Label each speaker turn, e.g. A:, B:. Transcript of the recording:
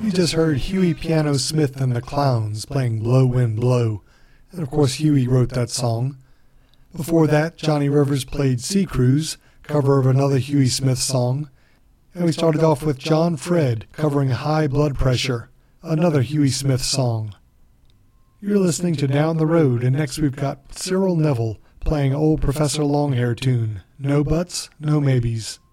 A: You just heard Huey Piano Smith and the Clowns playing Blow Wind Blow, and of course Huey wrote that song. Before that, Johnny Rivers played Sea Cruise, cover of another Huey Smith song, and we started off with John Fred covering High Blood Pressure, another Huey Smith song. You're listening to Down the Road, and next we've got Cyril Neville playing Old Professor Longhair tune, No Buts, No Maybes.